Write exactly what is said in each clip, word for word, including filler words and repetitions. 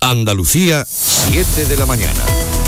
Andalucía, siete de la mañana.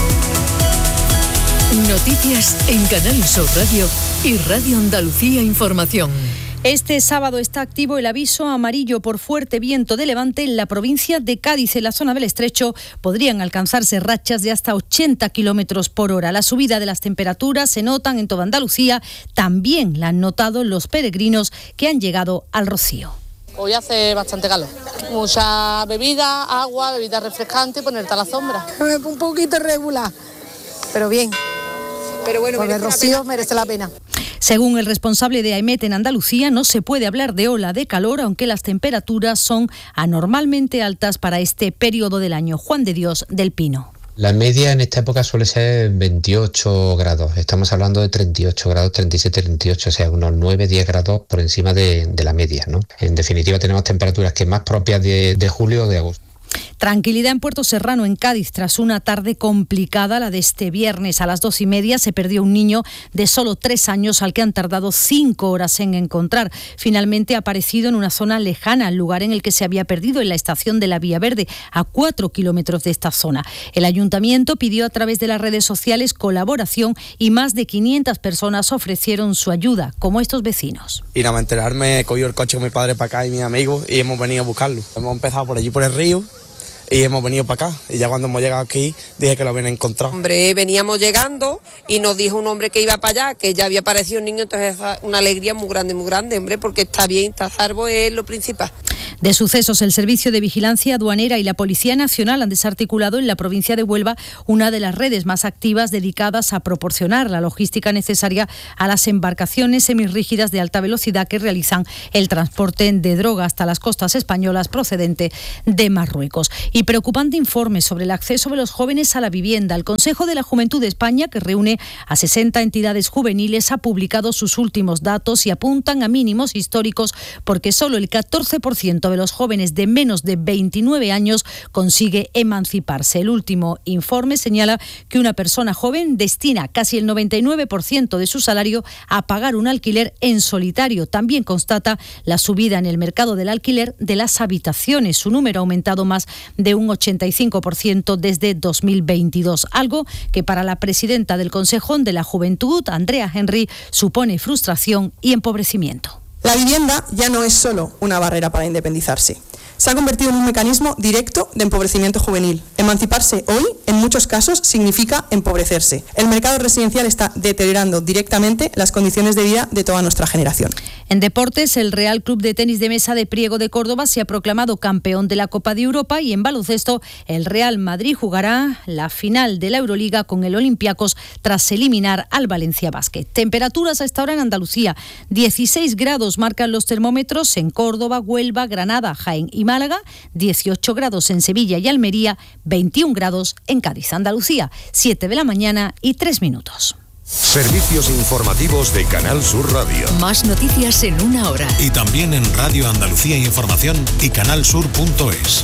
Noticias en Canal Sur Radio y Radio Andalucía Información. Este sábado está activo el aviso amarillo por fuerte viento de levante en la provincia de Cádiz. En la zona del Estrecho podrían alcanzarse rachas de hasta ochenta kilómetros por hora. La subida de las temperaturas se notan en toda Andalucía. También la han notado los peregrinos que han llegado al Rocío. Hoy hace bastante calor. Mucha bebida, agua, bebida refrescante, ponerte a la sombra. Un poquito regular, pero bien. Pero bueno, el Rocío merece la pena. Según el responsable de AEMET en Andalucía, no se puede hablar de ola de calor, aunque las temperaturas son anormalmente altas para este periodo del año. Juan de Dios del Pino. La media en esta época suele ser veintiocho grados. Estamos hablando de treinta y ocho grados, treinta y siete, treinta y ocho, o sea, unos nueve a diez grados por encima de, de la media, ¿no? En definitiva, tenemos temperaturas que más propias de, de julio o de agosto. Tranquilidad en Puerto Serrano, en Cádiz, tras una tarde complicada, la de este viernes. A las dos y media se perdió un niño de solo tres años al que han tardado cinco horas en encontrar. Finalmente ha aparecido en una zona lejana al lugar en el que se había perdido, en la estación de la Vía Verde, a cuatro kilómetros de esta zona. El ayuntamiento pidió a través de las redes sociales colaboración y más de quinientas personas ofrecieron su ayuda, como estos vecinos. Y nada más enterarme, he cogido el coche con mi padre para acá y mis amigos y hemos venido a buscarlo. Hemos empezado por allí, por el río, y hemos venido para acá, y ya cuando hemos llegado aquí dije que lo habían encontrado. Hombre, veníamos llegando y nos dijo un hombre que iba para allá, que ya había aparecido un niño, entonces una alegría muy grande, muy grande, hombre, porque está bien, está a salvo, es lo principal. De sucesos, el Servicio de Vigilancia Aduanera y la Policía Nacional han desarticulado en la provincia de Huelva una de las redes más activas dedicadas a proporcionar la logística necesaria a las embarcaciones semirrígidas de alta velocidad que realizan el transporte de droga hasta las costas españolas procedente de Marruecos. Y preocupante informe sobre el acceso de los jóvenes a la vivienda. El Consejo de la Juventud de España, que reúne a sesenta entidades juveniles, ha publicado sus últimos datos y apuntan a mínimos históricos porque solo el catorce por ciento de los jóvenes de menos de veintinueve años consigue emanciparse. El último informe señala que una persona joven destina casi el noventa y nueve por ciento de su salario a pagar un alquiler en solitario. También constata la subida en el mercado del alquiler de las habitaciones. Su número ha aumentado más de un ochenta y cinco por ciento desde dos mil veintidós, algo que para la presidenta del Consejo de la Juventud, Andrea Henry, supone frustración y empobrecimiento. La vivienda ya no es solo una barrera para independizarse. Se ha convertido en un mecanismo directo de empobrecimiento juvenil. Emanciparse hoy, en muchos casos, significa empobrecerse. El mercado residencial está deteriorando directamente las condiciones de vida de toda nuestra generación. En deportes, el Real Club de Tenis de Mesa de Priego de Córdoba se ha proclamado campeón de la Copa de Europa, y en baloncesto, el Real Madrid jugará la final de la Euroliga con el Olympiacos tras eliminar al Valencia Basket. Temperaturas a esta hora en Andalucía. dieciséis grados marcan los termómetros en Córdoba, Huelva, Granada, Jaén y Málaga, dieciocho grados en Sevilla y Almería, veintiún grados en Cádiz. Andalucía, siete de la mañana y tres minutos. Servicios informativos de Canal Sur Radio. Más noticias en una hora. Y también en Radio Andalucía Información y canalsur punto es.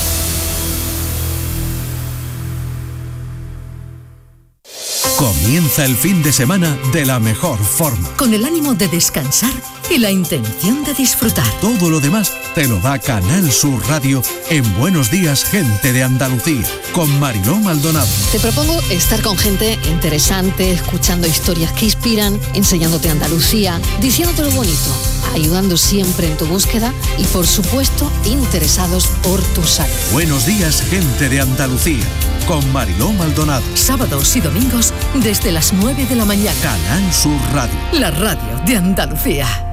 Comienza el fin de semana de la mejor forma. Con el ánimo de descansar y la intención de disfrutar. Todo lo demás te lo da Canal Sur Radio en Buenos Días, Gente de Andalucía, con Mariló Maldonado. Te propongo estar con gente interesante, escuchando historias que inspiran, enseñándote Andalucía, diciéndote lo bonito, ayudando siempre en tu búsqueda y, por supuesto, interesados por tu salud. Buenos Días, Gente de Andalucía, con Mariló Maldonado. Sábados y domingos desde las nueve de la mañana. Canal Sur Radio. La radio de Andalucía.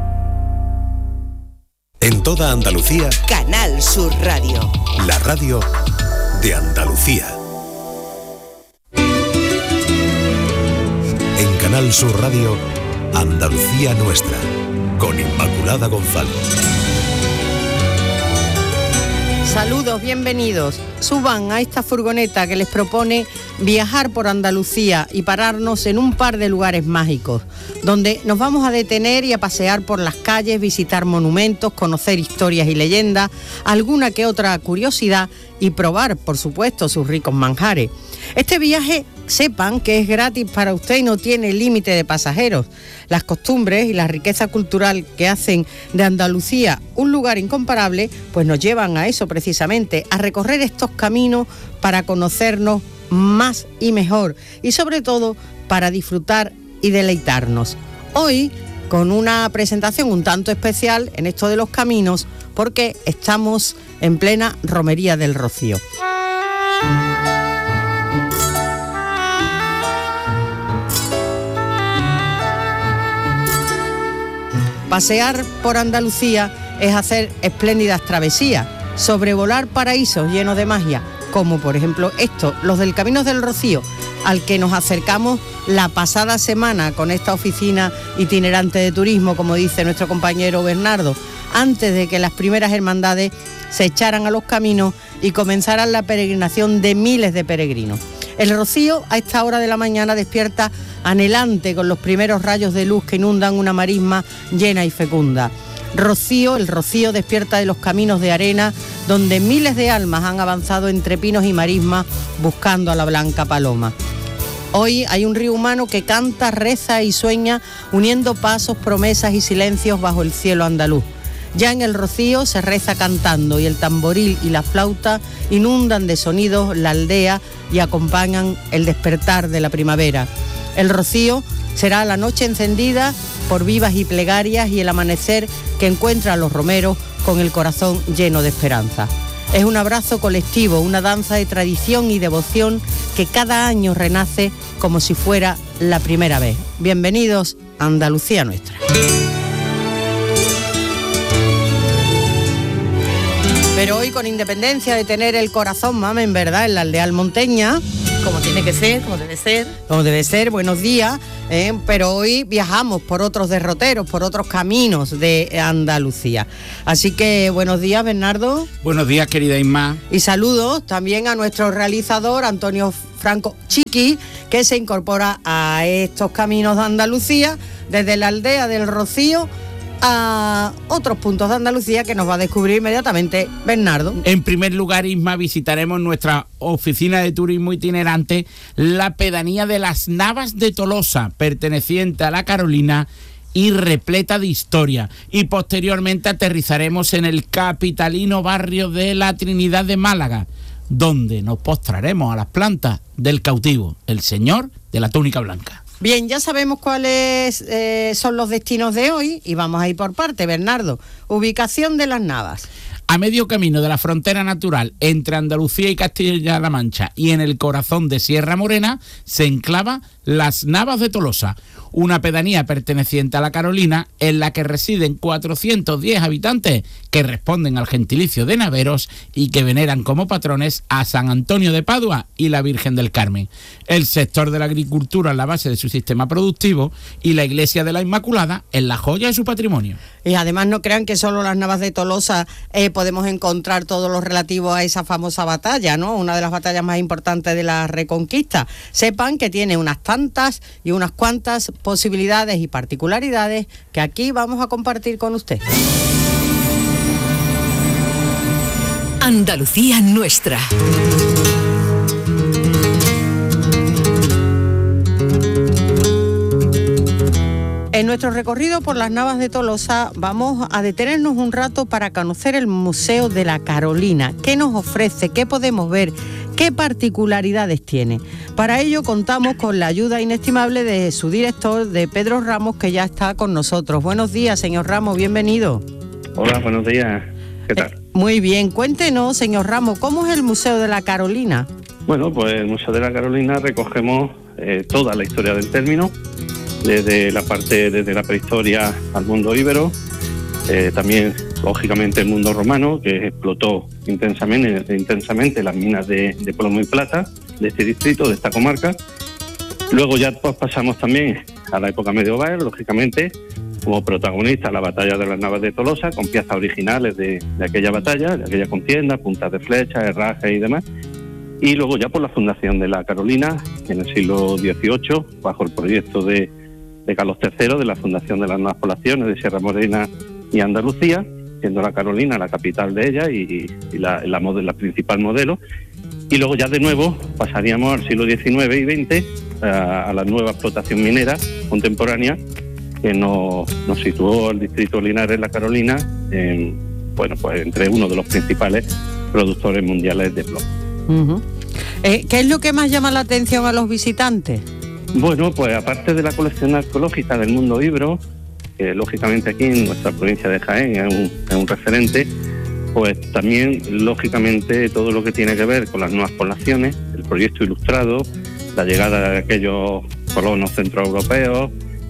En toda Andalucía, Canal Sur Radio. La radio de Andalucía. En Canal Sur Radio, Andalucía Nuestra, con Inmaculada González. Saludos, bienvenidos. Suban a esta furgoneta que les propone viajar por Andalucía y pararnos en un par de lugares mágicos, donde nos vamos a detener y a pasear por las calles, visitar monumentos, conocer historias y leyendas, alguna que otra curiosidad y probar, por supuesto, sus ricos manjares. Este viaje sepan que es gratis para usted y no tiene límite de pasajeros. Las costumbres y la riqueza cultural que hacen de Andalucía un lugar incomparable, pues nos llevan a eso precisamente, a recorrer estos caminos para conocernos más y mejor y sobre todo para disfrutar y deleitarnos. Hoy con una presentación un tanto especial en esto de los caminos porque estamos en plena Romería del Rocío. Pasear por Andalucía es hacer espléndidas travesías, sobrevolar paraísos llenos de magia, como por ejemplo estos, los del Camino del Rocío, al que nos acercamos la pasada semana con esta oficina itinerante de turismo, como dice nuestro compañero Bernardo, antes de que las primeras hermandades se echaran a los caminos y comenzaran la peregrinación de miles de peregrinos. El Rocío a esta hora de la mañana despierta anhelante con los primeros rayos de luz que inundan una marisma llena y fecunda. Rocío, el Rocío despierta de los caminos de arena donde miles de almas han avanzado entre pinos y marismas buscando a la blanca paloma. Hoy hay un río humano que canta, reza y sueña uniendo pasos, promesas y silencios bajo el cielo andaluz. Ya en el Rocío se reza cantando y el tamboril y la flauta inundan de sonidos la aldea y acompañan el despertar de la primavera. El Rocío será la noche encendida por vivas y plegarias y el amanecer que encuentra a los romeros con el corazón lleno de esperanza. Es un abrazo colectivo, una danza de tradición y devoción que cada año renace como si fuera la primera vez. Bienvenidos a Andalucía Nuestra. Pero hoy, con independencia de tener el corazón, mame, en verdad, en la aldea almonteña, como tiene que ser, como debe ser. Como debe ser, buenos días, eh, pero hoy viajamos por otros derroteros, por otros caminos de Andalucía. Así que buenos días, Bernardo. Buenos días, querida Isma. Y saludos también a nuestro realizador, Antonio Franco Chiqui, que se incorpora a estos caminos de Andalucía desde la aldea del Rocío a otros puntos de Andalucía que nos va a descubrir inmediatamente Bernardo. En primer lugar, Isma, visitaremos nuestra oficina de turismo itinerante, la pedanía de las Navas de Tolosa, perteneciente a la Carolina y repleta de historia. Y posteriormente aterrizaremos en el capitalino barrio de la Trinidad de Málaga, donde nos postraremos a las plantas del cautivo, el señor de la túnica blanca. Bien, ya sabemos cuáles eh, son los destinos de hoy y vamos a ir por parte, Bernardo. Ubicación de las Navas. A medio camino de la frontera natural entre Andalucía y Castilla-La Mancha y en el corazón de Sierra Morena se enclava Las Navas de Tolosa, una pedanía perteneciente a la Carolina en la que residen cuatrocientos diez habitantes que responden al gentilicio de naveros y que veneran como patrones a San Antonio de Padua y la Virgen del Carmen. El sector de la agricultura es la base de su sistema productivo y la iglesia de la Inmaculada es la joya de su patrimonio. Y además no crean que solo las Navas de Tolosa eh, podemos encontrar todo lo relativo a esa famosa batalla, ¿no? Una de las batallas más importantes de la Reconquista. Sepan que tiene unas tantas y unas cuantas posibilidades y particularidades que aquí vamos a compartir con usted. Andalucía Nuestra. En nuestro recorrido por las Navas de Tolosa vamos a detenernos un rato para conocer el Museo de la Carolina. ¿Qué nos ofrece? ¿Qué podemos ver? ¿Qué particularidades tiene? Para ello contamos con la ayuda inestimable de su director, de Pedro Ramos, que ya está con nosotros. Buenos días, señor Ramos, bienvenido. Hola, buenos días. ¿Qué tal? Eh, muy bien, cuéntenos, señor Ramos, ¿cómo es el Museo de la Carolina? Bueno, pues el Museo de la Carolina recogemos eh, toda la historia del término, desde la parte, desde la prehistoria al mundo íbero, eh, también lógicamente el mundo romano, que explotó intensamente, intensamente las minas de, de plomo y plata de este distrito, de esta comarca. Luego ya pues, pasamos también a la época medieval, lógicamente, como protagonista la batalla de las Navas de Tolosa, con piezas originales de, de aquella batalla, de aquella contienda, puntas de flecha, herrajes y demás. Y luego ya por la fundación de la Carolina, en el siglo dieciocho, bajo el proyecto de de Carlos tercero, de la fundación de las nuevas poblaciones de Sierra Morena y Andalucía, siendo la Carolina la capital de ella y, y la, la, modelo, la principal modelo. Y luego ya de nuevo pasaríamos al siglo diecinueve y veinte a, a la nueva explotación minera contemporánea que nos, nos situó al distrito Linares, La Carolina, en, bueno, pues entre uno de los principales productores mundiales de plomo. Uh-huh. Eh, ¿Qué es lo que más llama la atención a los visitantes? Bueno, pues aparte de la colección arqueológica del mundo íbero, que lógicamente aquí en nuestra provincia de Jaén es un, es un referente, pues también lógicamente todo lo que tiene que ver con las nuevas poblaciones, el proyecto ilustrado, la llegada de aquellos colonos centroeuropeos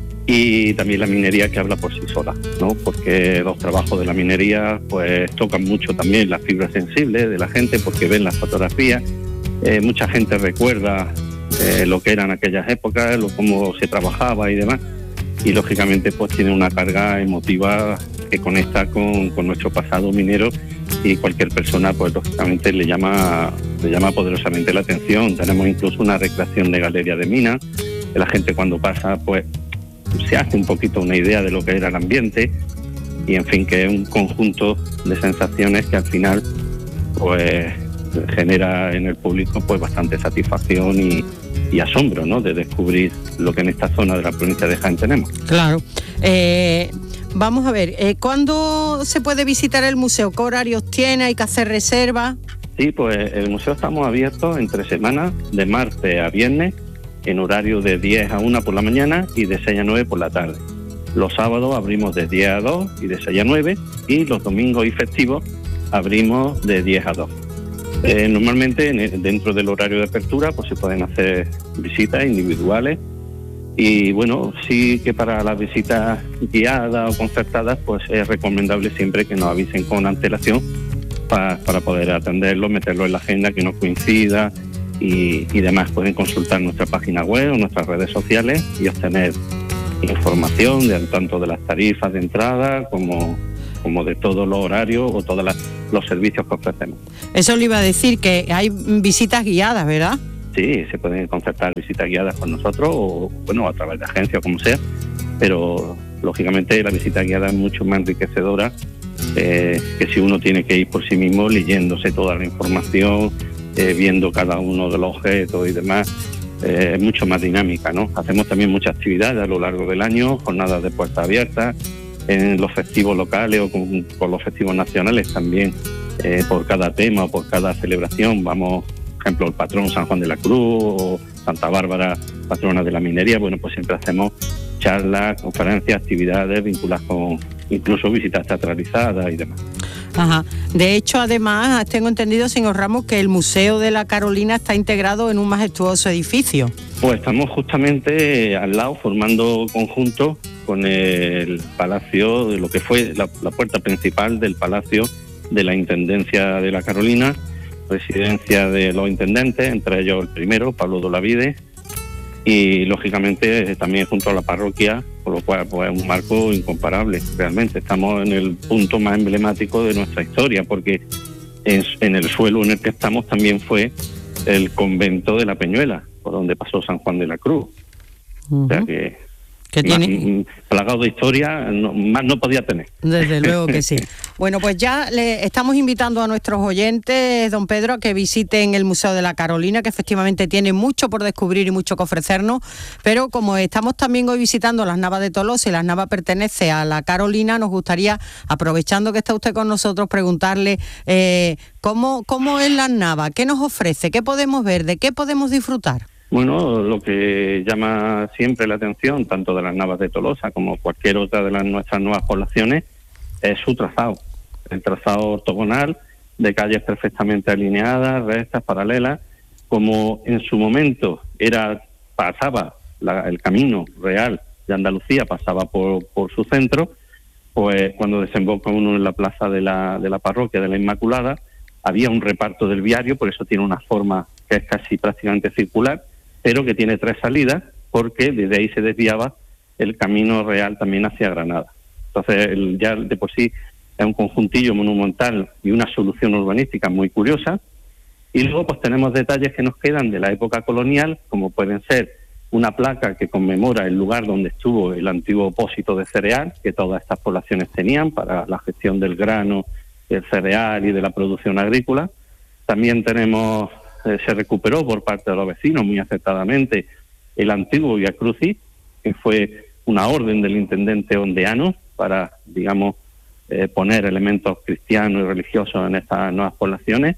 y también la minería que habla por sí sola, ¿no? Porque los trabajos de la minería pues tocan mucho también las fibras sensibles de la gente porque ven las fotografías, eh, mucha gente recuerda eh, lo que eran aquellas épocas, lo, cómo se trabajaba y demás, y lógicamente pues tiene una carga emotiva que conecta con, con nuestro pasado minero y cualquier persona pues lógicamente le llama le llama poderosamente la atención. Tenemos incluso una recreación de galería de minas, que la gente cuando pasa pues se hace un poquito una idea de lo que era el ambiente y en fin que es un conjunto de sensaciones que al final pues genera en el público pues bastante satisfacción y, y asombro, ¿no? De descubrir lo que en esta zona de la provincia de Jaén tenemos. Claro. Eh, vamos a ver, eh, ¿cuándo se puede visitar el museo? ¿Qué horarios tiene? ¿Hay que hacer reserva? Sí, pues el museo estamos abiertos entre semanas, de martes a viernes, en horario de diez a una por la mañana y de seis a nueve por la tarde. Los sábados abrimos de diez a dos y de seis a nueve y los domingos y festivos abrimos de diez a dos. Eh, normalmente en, dentro del horario de apertura pues se pueden hacer visitas individuales y bueno, sí que para las visitas guiadas o concertadas pues es recomendable siempre que nos avisen con antelación pa, para poder atenderlo, meterlo en la agenda, que no coincida y, y demás. Pueden consultar nuestra página web o nuestras redes sociales y obtener información de, tanto de las tarifas de entrada como, como de todos los horarios o todos las, los servicios que ofrecemos. Eso le iba a decir, que hay visitas guiadas, ¿verdad? Sí, se pueden concertar visitas guiadas con nosotros o bueno a través de agencias, como sea, pero lógicamente la visita guiada es mucho más enriquecedora eh, que si uno tiene que ir por sí mismo leyéndose toda la información, eh, viendo cada uno de los objetos y demás. Eh, es mucho más dinámica, ¿no? Hacemos también muchas actividades a lo largo del año, jornadas de puertas abiertas, en los festivos locales o con, con los festivos nacionales también, eh, por cada tema o por cada celebración. Vamos, por ejemplo, el patrón San Juan de la Cruz o Santa Bárbara, patrona de la minería. Bueno, pues siempre hacemos charlas, conferencias, actividades vinculadas con incluso visitas teatralizadas y demás. Ajá. De hecho, además, tengo entendido, señor Ramos, que el Museo de la Carolina está integrado en un majestuoso edificio. Pues estamos justamente al lado, formando conjunto con el palacio, de lo que fue la, la puerta principal del Palacio de la Intendencia de la Carolina, residencia de los intendentes, entre ellos el primero, Pablo de Olavide, y lógicamente también junto a la parroquia, por lo cual pues es un marco incomparable. Realmente estamos en el punto más emblemático de nuestra historia, porque en, en el suelo en el que estamos también fue el convento de la Peñuela, por donde pasó San Juan de la Cruz. Uh-huh. O sea que, que tiene... plagado de historia, no, más no podía tener. Desde luego que sí. Bueno, pues ya le estamos invitando a nuestros oyentes, don Pedro, a que visiten el Museo de la Carolina, que efectivamente tiene mucho por descubrir y mucho que ofrecernos, pero como estamos también hoy visitando las Navas de Tolosa y las Navas pertenece a la Carolina, nos gustaría, aprovechando que está usted con nosotros, preguntarle eh, ¿cómo, cómo es las Navas, qué nos ofrece, qué podemos ver, de qué podemos disfrutar. Bueno, lo que llama siempre la atención, tanto de las Navas de Tolosa como cualquier otra de las nuestras nuevas poblaciones, es su trazado. El trazado ortogonal, de calles perfectamente alineadas, rectas, paralelas, como en su momento era pasaba la, el camino real de Andalucía, pasaba por, por su centro, pues cuando desemboca uno en la plaza de la, de la parroquia de la Inmaculada, había un reparto del viario, por eso tiene una forma que es casi prácticamente circular, pero que tiene tres salidas, porque desde ahí se desviaba el camino real también hacia Granada. Entonces, el, ya de por sí es un conjuntillo monumental y una solución urbanística muy curiosa. Y luego pues tenemos detalles que nos quedan de la época colonial, como pueden ser una placa que conmemora el lugar donde estuvo el antiguo pósito de cereal, que todas estas poblaciones tenían para la gestión del grano, del cereal y de la producción agrícola. También tenemos eh, se recuperó por parte de los vecinos muy acertadamente el antiguo Vía Crucis, que fue una orden del intendente ondeano para, digamos, eh, poner elementos cristianos y religiosos en estas nuevas poblaciones.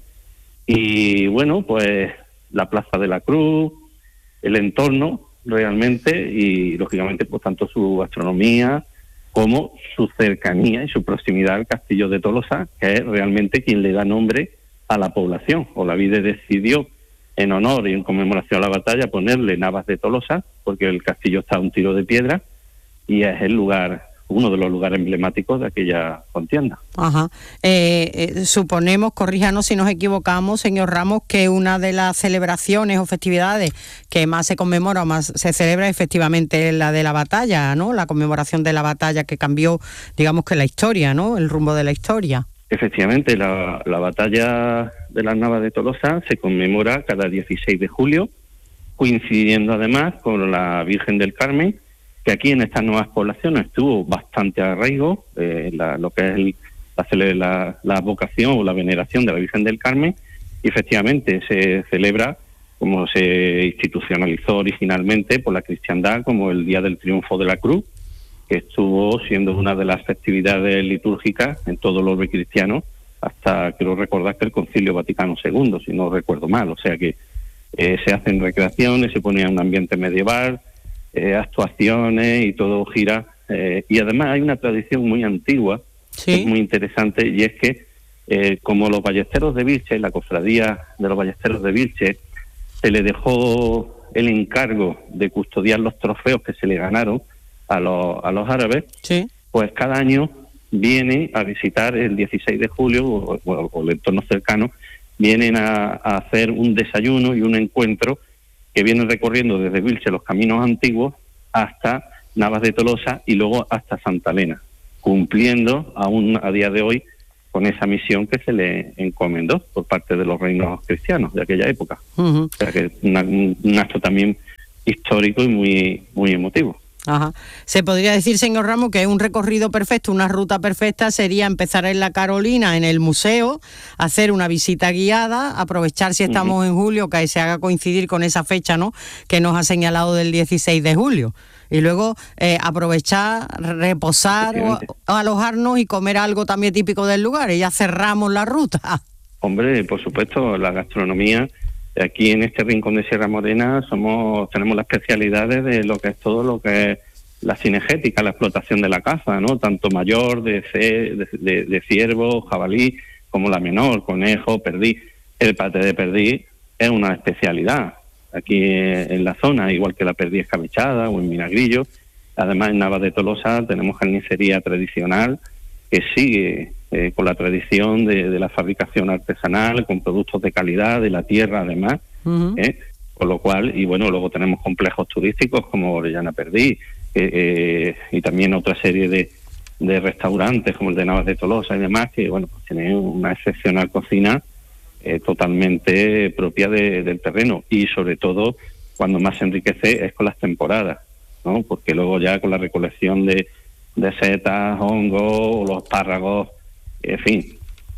Y bueno, pues la Plaza de la Cruz, el entorno realmente, y lógicamente pues tanto su gastronomía como su cercanía y su proximidad al Castillo de Tolosa, que es realmente quien le da nombre a la población. Olavide decidió, en honor y en conmemoración a la batalla, ponerle Navas de Tolosa, porque el castillo está a un tiro de piedra y es el lugar, uno de los lugares emblemáticos de aquella contienda. Ajá. Eh, eh, suponemos, corríjanos si nos equivocamos, señor Ramos, que una de las celebraciones o festividades que más se conmemora o más se celebra efectivamente la de la batalla, ¿no? La conmemoración de la batalla que cambió, digamos que la historia, ¿no? El rumbo de la historia. Efectivamente, la, la batalla de las Navas de Tolosa se conmemora cada dieciséis de julio, coincidiendo además con la Virgen del Carmen, que aquí en estas nuevas poblaciones tuvo bastante arraigo, eh, la, lo que es el, la, la, la vocación o la veneración de la Virgen del Carmen, y efectivamente se celebra, como se institucionalizó originalmente por la cristiandad, como el Día del Triunfo de la Cruz, que estuvo siendo una de las festividades litúrgicas en todo el orbe cristiano, hasta quiero recordar que el Concilio Vaticano segundo, si no recuerdo mal. O sea que eh, se hacen recreaciones, se pone un ambiente medieval, eh, actuaciones y todo gira. Eh, y además hay una tradición muy antigua, ¿sí?, que es muy interesante, y es que eh, como los ballesteros de Vilches, la cofradía de los ballesteros de Vilches, se le dejó el encargo de custodiar los trofeos que se le ganaron a los, a los árabes, sí, pues cada año viene a visitar el dieciséis de julio o, o, o el entorno cercano, vienen a, a hacer un desayuno y un encuentro que vienen recorriendo desde Vilche los caminos antiguos hasta Navas de Tolosa y luego hasta Santa Elena, cumpliendo aún a día de hoy con esa misión que se le encomendó por parte de los reinos cristianos de aquella época. Uh-huh. O sea que una, un, un acto también histórico y muy, muy emotivo. Ajá. Se podría decir, señor Ramos, que un recorrido perfecto, una ruta perfecta sería empezar en la Carolina, en el museo, hacer una visita guiada, aprovechar si estamos uh-huh. en julio, que se haga coincidir con esa fecha, ¿no?, que nos ha señalado del dieciséis de julio. Y luego eh, aprovechar, reposar o, o alojarnos y comer algo también típico del lugar, y ya cerramos la ruta. Hombre, por supuesto, la gastronomía. Aquí en este rincón de Sierra Morena somos tenemos las especialidades de lo que es todo lo que es la cinegética, la explotación de la caza, ¿no? Tanto mayor, de, de, de, de ciervo, jabalí, como la menor, conejo, perdiz. El paté de perdiz es una especialidad aquí en la zona, igual que la perdiz escabechada o en vinagrillo. Además, en Navas de Tolosa tenemos carnicería tradicional que sigue eh, con la tradición de, de la fabricación artesanal, con productos de calidad, de la tierra además, uh-huh. eh, con lo cual, y bueno, luego tenemos complejos turísticos como Orellana Perdiz, eh, eh, y también otra serie de, de restaurantes como el de Navas de Tolosa y demás, que bueno, pues tienen una excepcional cocina eh, totalmente propia de, del terreno, y sobre todo cuando más se enriquece es con las temporadas, ¿no? Porque luego ya con la recolección de de setas, hongos, los espárragos, en fin,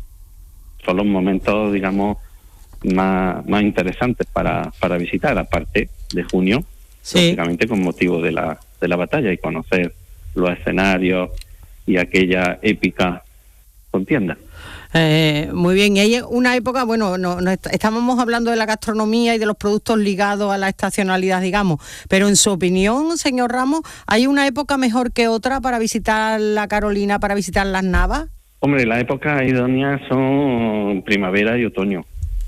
son los momentos, digamos, más, más interesantes para, para visitar, aparte de junio, sí, lógicamente con motivo de la, de la batalla y conocer los escenarios y aquella épica contienda. Eh, muy bien, y hay una época, bueno, no, no estábamos hablando de la gastronomía y de los productos ligados a la estacionalidad, digamos, pero en su opinión, señor Ramos, ¿hay una época mejor que otra para visitar la Carolina, para visitar las Navas? Hombre, las épocas idóneas son primavera y otoño,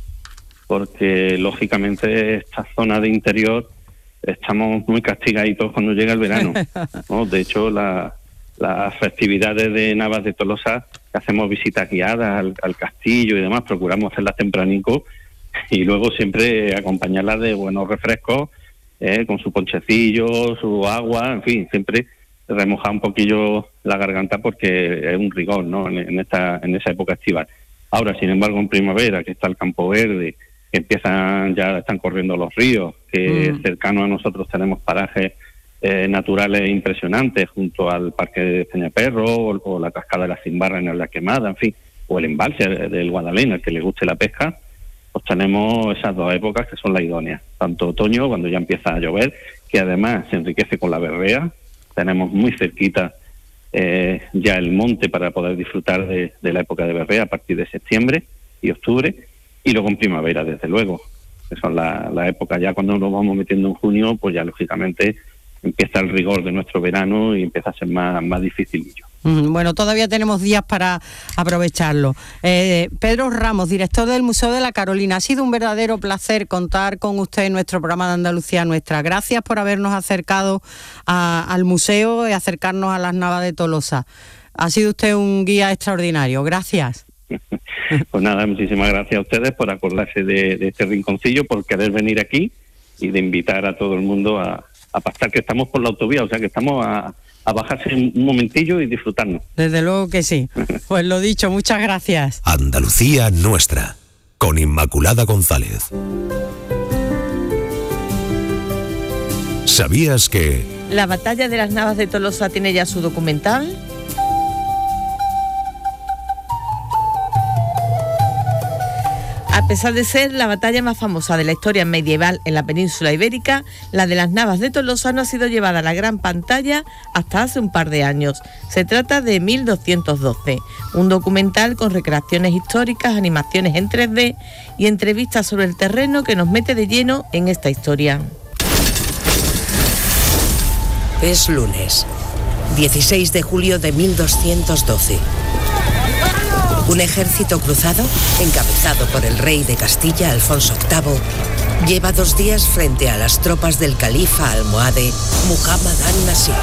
porque lógicamente esta zona de interior estamos muy castigaditos cuando llega el verano, ¿no? De hecho, la, las festividades de Navas de Tolosa, que hacemos visitas guiadas al, al castillo y demás, procuramos hacerlas tempranico y luego siempre acompañarlas de buenos refrescos, eh, con su ponchecillo, su agua, en fin, siempre remojar un poquillo la garganta porque es un rigor, ¿no?, en, en esta en esa época estival. Ahora, sin embargo, en primavera, que está el campo verde, que empiezan, ya están corriendo los ríos, que mm. cercano a nosotros tenemos parajes Eh, naturales impresionantes junto al parque de Peñaperro o, o la cascada de la Cimbarra en la Quemada, en fin, o el embalse del Guadalena, al que le guste la pesca, pues tenemos esas dos épocas que son las idóneas, tanto otoño, cuando ya empieza a llover, que además se enriquece con la berrea, tenemos muy cerquita eh, ya el monte para poder disfrutar de, de la época de berrea a partir de septiembre y octubre, y luego en primavera, desde luego, que son la, la época ya cuando nos vamos metiendo en junio, pues ya lógicamente empieza el rigor de nuestro verano y empieza a ser más, más dificilillo. Bueno, todavía tenemos días para aprovecharlo. Eh, Pedro Ramos, director del Museo de la Carolina, ha sido un verdadero placer contar con usted en nuestro programa de Andalucía Nuestra. Gracias por habernos acercado a, al museo y acercarnos a las Navas de Tolosa. Ha sido usted un guía extraordinario. Gracias. Pues nada, muchísimas gracias a ustedes por acordarse de, de este rinconcillo, por querer venir aquí y de invitar a todo el mundo a, a pasar, que estamos por la autovía, o sea que estamos a... a bajarse un momentillo y disfrutarnos. Desde luego que sí. Pues lo dicho, muchas gracias. Andalucía Nuestra, con Inmaculada González. ¿Sabías que...? La batalla de las Navas de Tolosa tiene ya su documental. A pesar de ser la batalla más famosa de la historia medieval en la península ibérica, la de las Navas de Tolosa no ha sido llevada a la gran pantalla hasta hace un par de años. Se trata de mil doscientos doce, un documental con recreaciones históricas, animaciones en tres D y entrevistas sobre el terreno que nos mete de lleno en esta historia. Es lunes, dieciséis de julio de mil doscientos doce. Un ejército cruzado, encabezado por el rey de Castilla, Alfonso octavo, lleva dos días frente a las tropas del califa almohade Muhammad an-Nasir.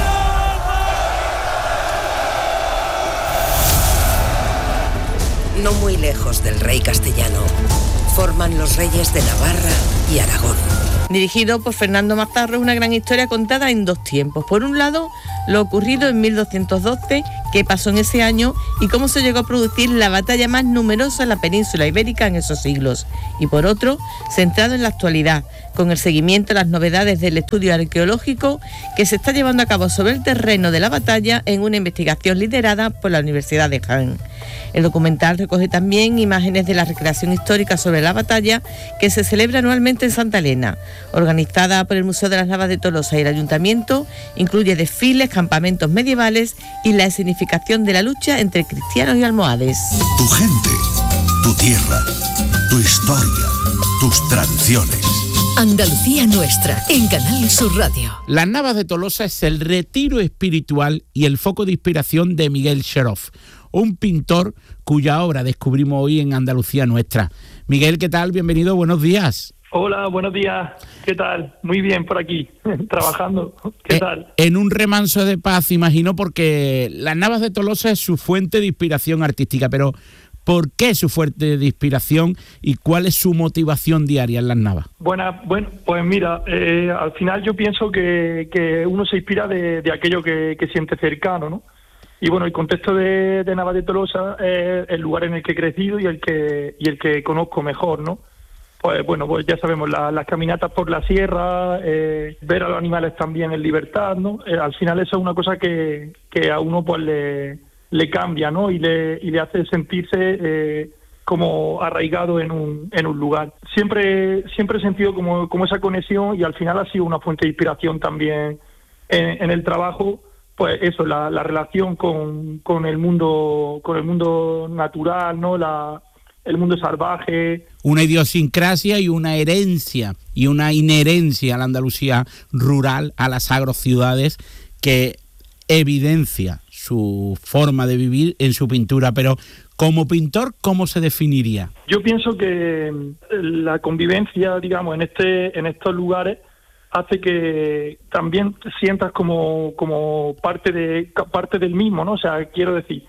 No muy lejos del rey castellano, forman los reyes de Navarra y Aragón. Dirigido por Fernando Mazarro, es una gran historia contada en dos tiempos. Por un lado, lo ocurrido en mil doscientos doce, qué pasó en ese año y cómo se llegó a producir la batalla más numerosa en la península ibérica en esos siglos. Y por otro, centrado en la actualidad, con el seguimiento de las novedades del estudio arqueológico que se está llevando a cabo sobre el terreno de la batalla en una investigación liderada por la Universidad de Jaén. El documental recoge también imágenes de la recreación histórica sobre la batalla que se celebra anualmente en Santa Elena. Organizada por el Museo de las Navas de Tolosa y el Ayuntamiento, incluye desfiles, campamentos medievales y la escenificación de la lucha entre cristianos y almohades. Tu gente, tu tierra, tu historia, tus tradiciones. Andalucía Nuestra, en Canal Sur Radio. Las Navas de Tolosa es el retiro espiritual y el foco de inspiración de Miguel Sheroff, un pintor cuya obra descubrimos hoy en Andalucía Nuestra. Miguel, ¿qué tal? Bienvenido, buenos días. Hola, buenos días. ¿Qué tal? Muy bien por aquí, trabajando. ¿Qué eh, tal? En un remanso de paz, imagino, porque Las Navas de Tolosa es su fuente de inspiración artística, pero ¿por qué su fuente de inspiración y cuál es su motivación diaria en Las Navas? Buena, bueno, pues mira, eh, al final yo pienso que, que uno se inspira de, de aquello que, que siente cercano, ¿no? Y bueno, el contexto de, de Navas de Tolosa es el lugar en el que he crecido y el que y el que conozco mejor, ¿no? Pues bueno, pues ya sabemos, la, las caminatas por la sierra, eh, ver a los animales también en libertad, ¿no? Eh, al final eso es una cosa que, que a uno pues le, le cambia, ¿no? Y le, y le hace sentirse eh, como arraigado en un, en un lugar. Siempre, siempre he sentido como, como esa conexión y al final ha sido una fuente de inspiración también en, en el trabajo. Pues eso, la, la relación con, con el mundo, con el mundo natural, ¿no? La, el mundo salvaje. Una idiosincrasia y una herencia y una inherencia a la Andalucía rural, a las agrociudades, que evidencia su forma de vivir en su pintura. Pero como pintor, ¿cómo se definiría? Yo pienso que la convivencia, digamos, en este, en estos lugares hace que también sientas como, como parte de parte del mismo, ¿no? O sea, quiero decir,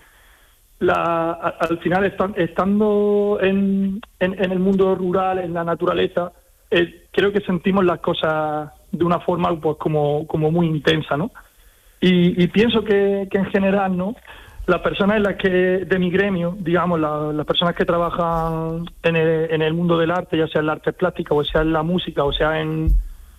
la, al final estan, estando en, en, en el mundo rural, en la naturaleza, eh, creo que sentimos las cosas de una forma pues como, como muy intensa, ¿no? Y, y pienso que, que en general, ¿no? Las personas en las que de mi gremio, digamos, la, las personas que trabajan en el, en el mundo del arte, ya sea en la arte plástica, o sea en la música, o sea en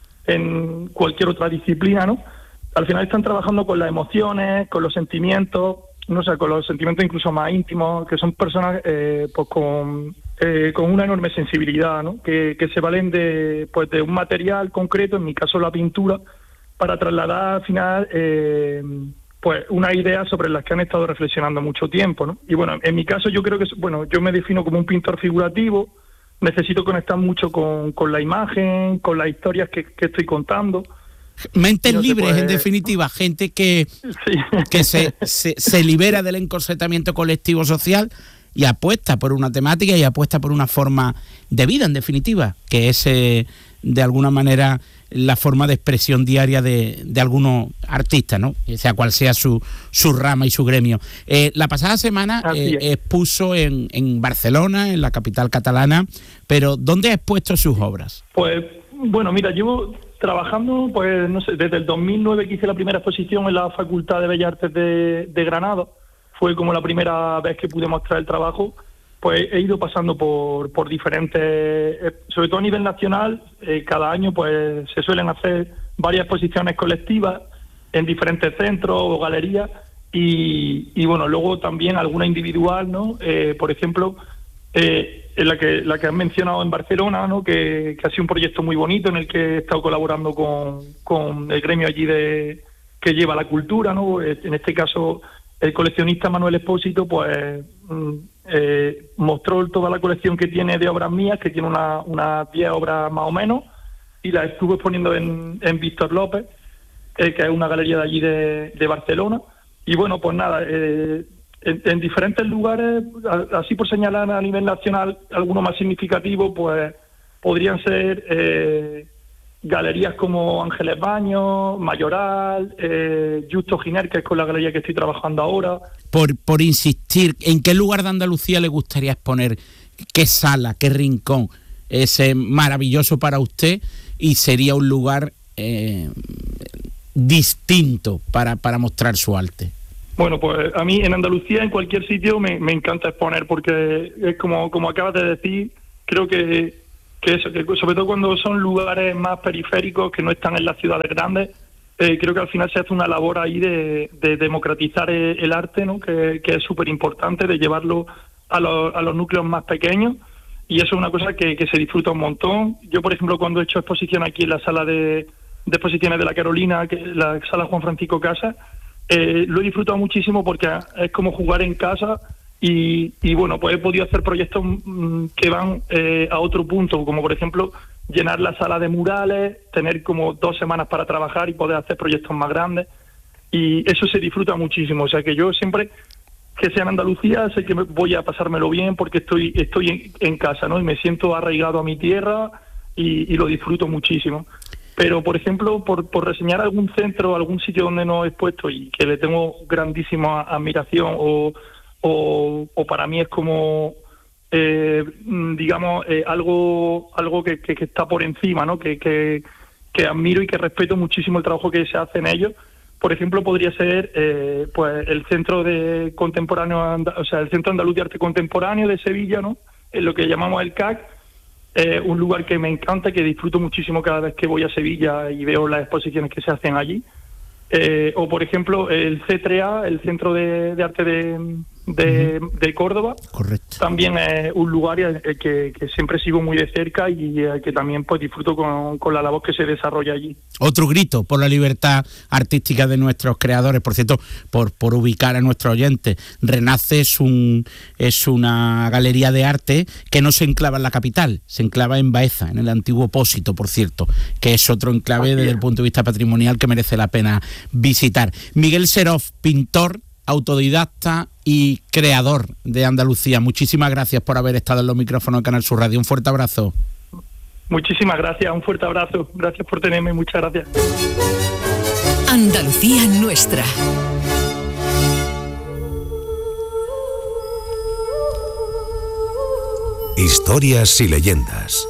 en cualquier otra disciplina, ¿no? Al final están trabajando con las emociones, con los sentimientos, no sé, con los sentimientos incluso más íntimos, que son personas eh, pues con, eh, con una enorme sensibilidad, ¿no? Que, que se valen de, pues, de un material concreto, en mi caso la pintura, para trasladar al final eh, pues una idea sobre las que han estado reflexionando mucho tiempo, ¿no? Y bueno, en mi caso yo creo que, bueno, yo me defino como un pintor figurativo, necesito conectar mucho con, con la imagen, con las historias que, que estoy contando. Mentes no libres, puede... en definitiva, gente que, sí. que se, se, se libera del encorsetamiento colectivo social y apuesta por una temática y apuesta por una forma de vida, en definitiva, que es eh, de alguna manera la forma de expresión diaria de, de algunos artistas, ¿no? Sea cual sea su, su rama y su gremio. Eh, la pasada semana eh, expuso en, en Barcelona, en la capital catalana, pero ¿dónde ha expuesto sus obras? Pues, bueno, mira, llevo trabajando, pues, no sé, desde el dos mil nueve que hice la primera exposición en la Facultad de Bellas Artes de, de Granada, fue como la primera vez que pude mostrar el trabajo. Pues he ido pasando por, por diferentes, eh, sobre todo a nivel nacional, eh, cada año pues se suelen hacer varias exposiciones colectivas en diferentes centros o galerías y, y bueno, luego también alguna individual, ¿no? Eh, por ejemplo, eh, en la que la que han mencionado en Barcelona, ¿no? Que, que ha sido un proyecto muy bonito en el que he estado colaborando con, con el gremio allí de que lleva la cultura, ¿no? En este caso, el coleccionista Manuel Espósito, pues eh, mostró toda la colección que tiene de obras mías, que tiene unas una diez obras más o menos, y las estuve exponiendo en, en Víctor López, eh, que es una galería de allí de, de Barcelona. Y bueno, pues nada, eh, en, en diferentes lugares, así por señalar a nivel nacional, alguno más significativo, pues podrían ser eh, galerías como Ángeles Baños, Mayoral, eh, Justo Giner, que es con la galería que estoy trabajando ahora. Por, por insistir, ¿en qué lugar de Andalucía le gustaría exponer? ¿Qué sala, qué rincón es eh, maravilloso para usted y sería un lugar eh, distinto para, para mostrar su arte? Bueno, pues a mí en Andalucía, en cualquier sitio, me, me encanta exponer, porque es como, como acabas de decir, creo que, que eso, que sobre todo cuando son lugares más periféricos, que no están en las ciudades grandes, eh, creo que al final se hace una labor ahí de, de democratizar el, el arte, ¿no? Que, que es súper importante, de llevarlo a los, a los núcleos más pequeños, y eso es una cosa que, que se disfruta un montón. Yo, por ejemplo, cuando he hecho exposición aquí en la sala de, de exposiciones de la Carolina, que la sala Juan Francisco Casas, Eh, lo he disfrutado muchísimo porque es como jugar en casa y, y bueno, pues he podido hacer proyectos mmm, que van eh, a otro punto, como por ejemplo llenar la sala de murales, tener como dos semanas para trabajar y poder hacer proyectos más grandes, y eso se disfruta muchísimo. O sea que yo siempre que sea en Andalucía sé que voy a pasármelo bien porque estoy estoy en, en casa, ¿no? Y me siento arraigado a mi tierra y, y lo disfruto muchísimo. Pero, por ejemplo, por, por reseñar algún centro, algún sitio donde no he expuesto y que le tengo grandísima admiración o, o, o para mí es como, eh, digamos, eh, algo algo que, que, que está por encima, ¿no? Que, que, que admiro y que respeto muchísimo el trabajo que se hace en ellos. Por ejemplo, podría ser eh, pues el Centro de Contemporáneo, o sea, el Centro Andaluz de Arte Contemporáneo de Sevilla, ¿no? En lo que llamamos el C A C. Eh, un lugar que me encanta, que disfruto muchísimo cada vez que voy a Sevilla y veo las exposiciones que se hacen allí. Eh, o, por ejemplo, el C tres A, el Centro de, de Arte de, de, uh-huh. de Córdoba. Correcto. También es un lugar eh, que, que siempre sigo muy de cerca y eh, que también pues disfruto con, con la labor que se desarrolla allí. Otro grito por la libertad artística de nuestros creadores. Por cierto, por, por ubicar a nuestros oyentes, Renace es, un, es una galería de arte que no se enclava en la capital, se enclava en Baeza, en el antiguo Pósito, por cierto, que es otro enclave Así desde es. el punto de vista patrimonial que merece la pena visitar. Miguel Seroff, pintor, autodidacta y creador de Andalucía. Muchísimas gracias por haber estado en los micrófonos de Canal Sur Radio. Un fuerte abrazo. Muchísimas gracias, un fuerte abrazo. Gracias por tenerme, muchas gracias. Andalucía nuestra. Historias y leyendas.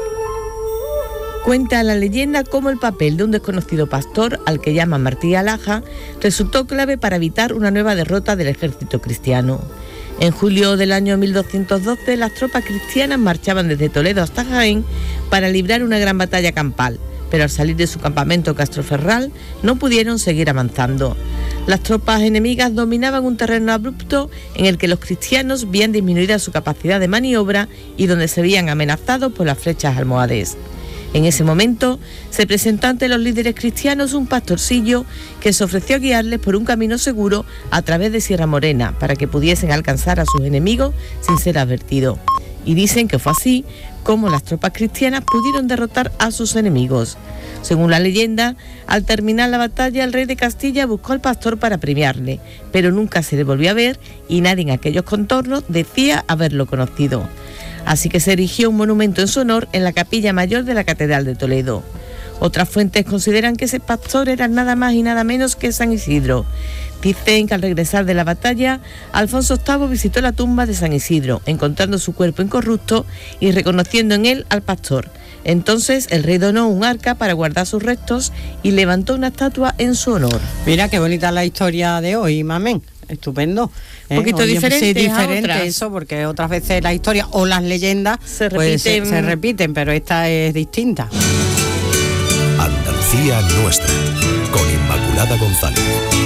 Cuenta la leyenda cómo el papel de un desconocido pastor, al que llaman Martí Alhaja, resultó clave para evitar una nueva derrota del ejército cristiano. En julio del año mil doscientos doce, las tropas cristianas marchaban desde Toledo hasta Jaén para librar una gran batalla campal, pero al salir de su campamento Castroferral no pudieron seguir avanzando. Las tropas enemigas dominaban un terreno abrupto en el que los cristianos veían disminuida su capacidad de maniobra y donde se veían amenazados por las flechas almohades. En ese momento se presentó ante los líderes cristianos un pastorcillo que se ofreció a guiarles por un camino seguro a través de Sierra Morena para que pudiesen alcanzar a sus enemigos sin ser advertidos. Y dicen que fue así como las tropas cristianas pudieron derrotar a sus enemigos. Según la leyenda, al terminar la batalla el rey de Castilla buscó al pastor para premiarle, pero nunca se le volvió a ver y nadie en aquellos contornos decía haberlo conocido. Así que se erigió un monumento en su honor en la capilla mayor de la Catedral de Toledo. Otras fuentes consideran que ese pastor era nada más y nada menos que San Isidro. Dicen que al regresar de la batalla, Alfonso octavo visitó la tumba de San Isidro, encontrando su cuerpo incorrupto y reconociendo en él al pastor. Entonces el rey donó un arca para guardar sus restos y levantó una estatua en su honor. Mira qué bonita la historia de hoy, mamén. Estupendo. Un poquito Oye, diferente, sí, diferente a otras. Eso, porque otras veces la historia o las leyendas se pues, repiten, se, se repiten, pero esta es distinta. Andalucía nuestra, con Inmaculada González.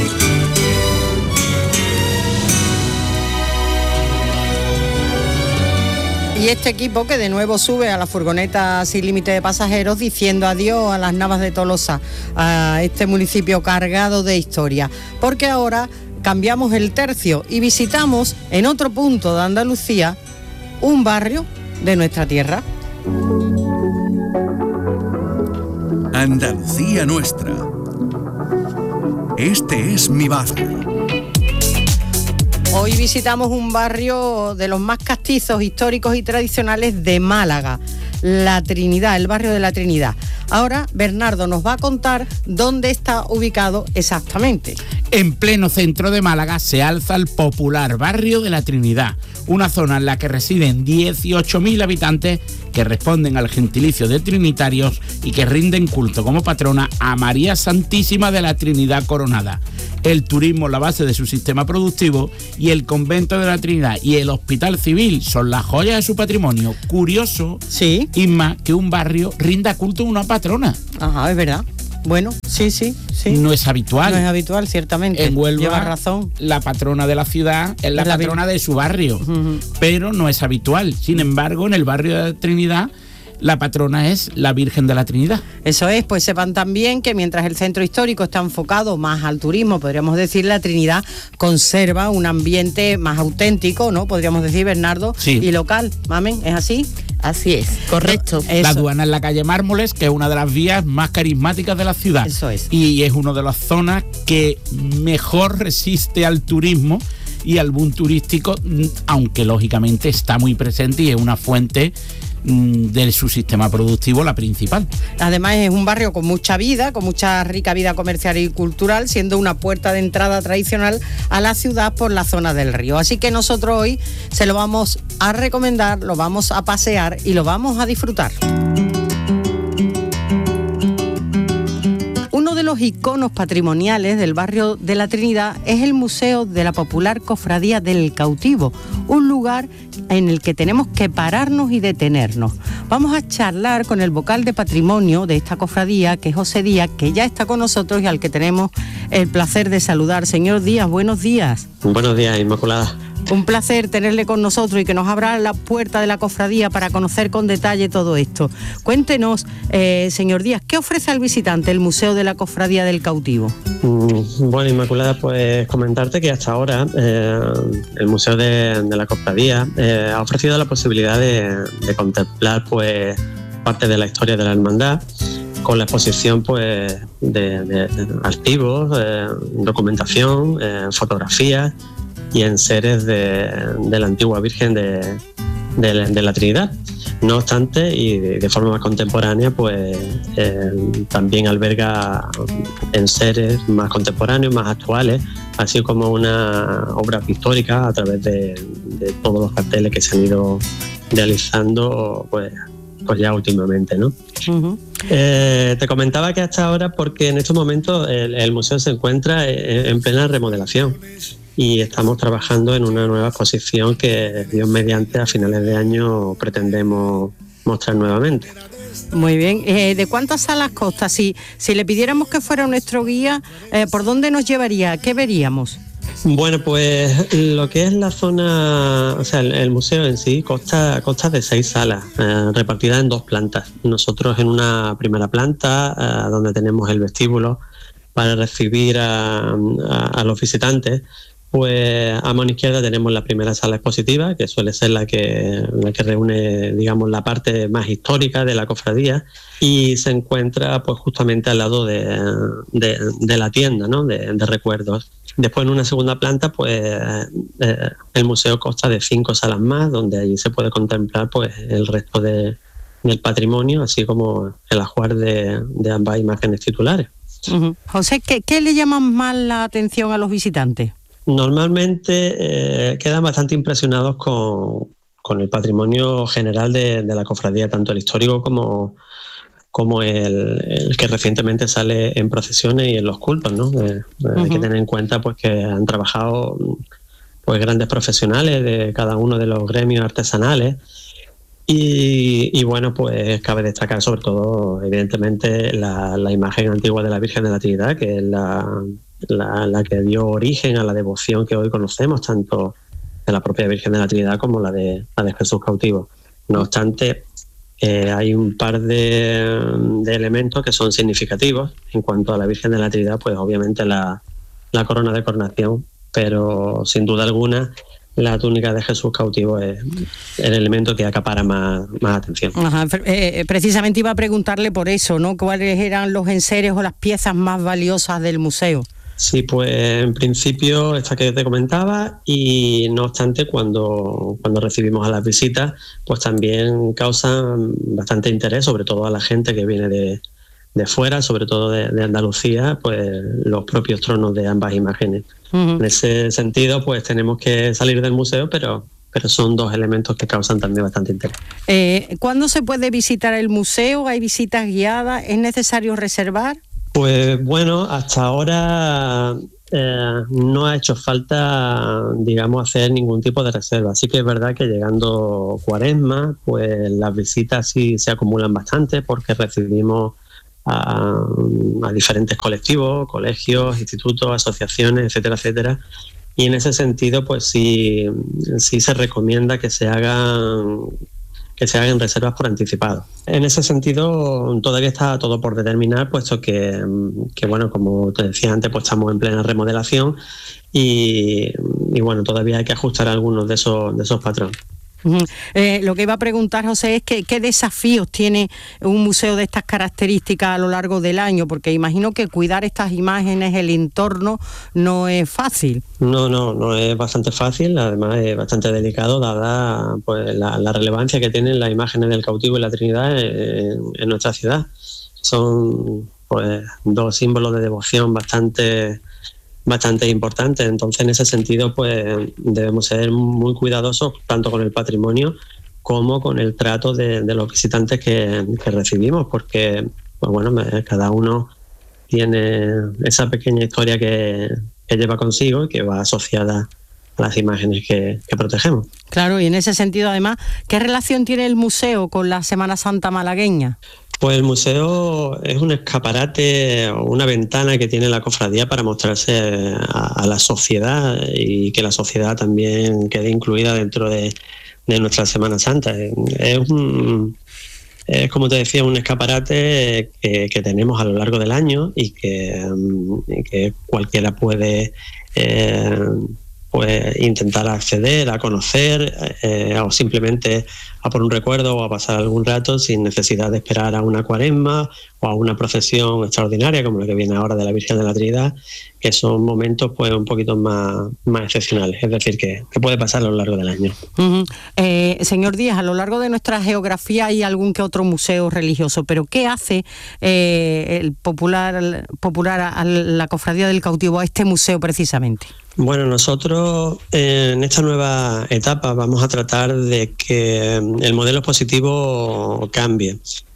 Y este equipo que de nuevo sube a la furgoneta sin límite de pasajeros diciendo adiós a las Navas de Tolosa, a este municipio cargado de historia, porque ahora cambiamos el tercio y visitamos en otro punto de Andalucía un barrio de nuestra tierra. Andalucía nuestra. Este es mi barrio. Hoy visitamos un barrio de los más castizos, históricos y tradicionales de Málaga, La Trinidad, el barrio de La Trinidad. Ahora Bernardo nos va a contar dónde está ubicado exactamente. En pleno centro de Málaga se alza el popular barrio de La Trinidad, una zona en la que residen dieciocho mil habitantes que responden al gentilicio de trinitarios y que rinden culto como patrona a María Santísima de la Trinidad Coronada. El turismo es la base de su sistema productivo y el convento de la Trinidad y el hospital civil son las joyas de su patrimonio. Curioso, sí, Isma, que un barrio rinda culto a una patrona. Ajá, es verdad. Bueno, sí, sí, sí. No es habitual. No es habitual, ciertamente. En Huelva, llevas razón. La patrona de la ciudad es la, Es la patrona vir- de su barrio, Uh-huh. pero no es habitual. Sin embargo, en el barrio de la Trinidad, la patrona es la Virgen de la Trinidad. Eso es, pues sepan también que mientras el centro histórico está enfocado más al turismo, podríamos decir, la Trinidad conserva un ambiente más auténtico, ¿no? Podríamos decir, Bernardo, Sí. y local. ¿Mamen? ¿Es así? Así es, correcto. Eso. La aduana en la calle Mármoles, que es una de las vías más carismáticas de la ciudad. Eso es. Y es una de las zonas que mejor resiste al turismo y al boom turístico, aunque lógicamente está muy presente y es una fuente de su sistema productivo la principal. Además es un barrio con mucha vida, con mucha rica vida comercial y cultural, siendo una puerta de entrada tradicional a la ciudad por la zona del río. Así que nosotros hoy se lo vamos a recomendar, lo vamos a pasear y lo vamos a disfrutar. Uno de los iconos patrimoniales del barrio de La Trinidad es el Museo de la Popular Cofradía del Cautivo, un lugar en el que tenemos que pararnos y detenernos. Vamos a charlar con el vocal de patrimonio de esta cofradía, que es José Díaz, que ya está con nosotros y al que tenemos el placer de saludar. Señor Díaz, buenos días. Buenos días, Inmaculada. Un placer tenerle con nosotros y que nos abra la puerta de la cofradía para conocer con detalle todo esto. Cuéntenos, eh, señor Díaz, ¿qué ofrece al visitante el Museo de la Cofradía del Cautivo? Mm, Bueno, Inmaculada, pues comentarte que hasta ahora eh, el Museo de, de la Cofradía eh, ha ofrecido la posibilidad de, de contemplar pues parte de la historia de la hermandad con la exposición pues de, de, de archivos, eh, documentación, eh, fotografías y enseres de, de la antigua Virgen de, de, la- de la Trinidad. No obstante, y de, de forma más contemporánea, pues eh, también alberga enseres más contemporáneos, más actuales, así como una obra pictórica a través de, de todos los carteles que se han ido realizando pues, pues ya últimamente, ¿no? Uh-huh. Eh, te comentaba que hasta ahora, porque en estos momentos el, el museo se encuentra en, en plena remodelación y estamos trabajando en una nueva exposición que, Dios mediante, a finales de año pretendemos mostrar nuevamente. Muy bien. Eh, ¿De cuántas salas consta? Si, si le pidiéramos que fuera nuestro guía, eh, ¿por dónde nos llevaría? ¿Qué veríamos? Bueno, pues lo que es la zona, o sea, el, el museo en sí consta, consta de seis salas eh, repartidas en dos plantas. Nosotros en una primera planta, eh, donde tenemos el vestíbulo para recibir a, a, a los visitantes, pues a mano izquierda tenemos la primera sala expositiva, que suele ser la que, la que reúne, digamos, la parte más histórica de la cofradía, y se encuentra pues justamente al lado de, de, de la tienda, ¿no?, de, de recuerdos. Después, en una segunda planta, pues eh, el museo consta de cinco salas más, donde allí se puede contemplar pues el resto de, del patrimonio, así como el ajuar de, de ambas imágenes titulares. Uh-huh. José, ¿qué, ¿qué le llama más la atención a los visitantes? Normalmente eh, quedan bastante impresionados con, con el patrimonio general de, de la cofradía, tanto el histórico como, como el, el que recientemente sale en procesiones y en los cultos, ¿no? Eh, uh-huh. Hay que tener en cuenta pues que han trabajado pues grandes profesionales de cada uno de los gremios artesanales. Y, y bueno, pues cabe destacar sobre todo, evidentemente, la, la imagen antigua de la Virgen de la Trinidad, que es la, la, la que dio origen a la devoción que hoy conocemos, tanto de la propia Virgen de la Trinidad como la de, la de Jesús cautivo. No obstante, eh, hay un par de, de elementos que son significativos. En cuanto a la Virgen de la Trinidad, pues obviamente la, la corona de coronación, pero sin duda alguna la túnica de Jesús cautivo es el elemento que acapara más, más atención. Ajá, eh, precisamente iba a preguntarle por eso, ¿no? ¿Cuáles eran los enseres o las piezas más valiosas del museo? Sí, pues en principio esta que te comentaba, y no obstante cuando, cuando recibimos a las visitas, pues también causan bastante interés, sobre todo a la gente que viene de, de fuera, sobre todo de, de Andalucía, pues los propios tronos de ambas imágenes. Uh-huh. En ese sentido, pues tenemos que salir del museo, pero, pero son dos elementos que causan también bastante interés. Eh, ¿Cuándo se puede visitar el museo? ¿Hay visitas guiadas? ¿Es necesario reservar? Pues bueno, hasta ahora eh, no ha hecho falta, digamos, hacer ningún tipo de reserva. Sí que es verdad que llegando Cuaresma, pues las visitas sí se acumulan bastante, porque recibimos A, a diferentes colectivos, colegios, institutos, asociaciones, etcétera, etcétera. Y en ese sentido, pues sí, sí se recomienda que se hagan que se hagan reservas por anticipado. En ese sentido, todavía está todo por determinar, puesto que, que bueno, como te decía antes, pues estamos en plena remodelación y, y bueno, todavía hay que ajustar algunos de esos, de esos patrones. Uh-huh. Eh, lo que iba a preguntar, José, es que, qué desafíos tiene un museo de estas características a lo largo del año, porque imagino que cuidar estas imágenes, el entorno, no es fácil. No, no, no es bastante fácil, además es bastante delicado, dada pues la, la relevancia que tienen las imágenes del cautivo y la Trinidad en, en nuestra ciudad. Son pues dos símbolos de devoción bastante bastante importante. Entonces, en ese sentido, pues debemos ser muy cuidadosos tanto con el patrimonio como con el trato de, de los visitantes que, que recibimos, porque pues bueno, cada uno tiene esa pequeña historia que, que lleva consigo y que va asociada a las imágenes que, que protegemos. Claro, y en ese sentido, además, ¿qué relación tiene el museo con la Semana Santa malagueña? Pues el museo es un escaparate o una ventana que tiene la cofradía para mostrarse a, a la sociedad y que la sociedad también quede incluida dentro de, de nuestra Semana Santa. Es, un, es, como te decía, un escaparate que, que tenemos a lo largo del año y que, y que cualquiera puede eh, pues intentar acceder, a conocer eh, o simplemente a por un recuerdo o a pasar algún rato sin necesidad de esperar a una cuaresma o a una procesión extraordinaria como la que viene ahora de la Virgen de la Trinidad, que son momentos pues un poquito más, más excepcionales, es decir, que, que puede pasar a lo largo del año. Uh-huh. Eh, señor Díaz, a lo largo de nuestra geografía hay algún que otro museo religioso, pero ¿qué hace eh, el popular, popular a la Cofradía del Cautivo, a este museo precisamente? Bueno, nosotros eh, en esta nueva etapa vamos a tratar de que el modelo expositivo cambie,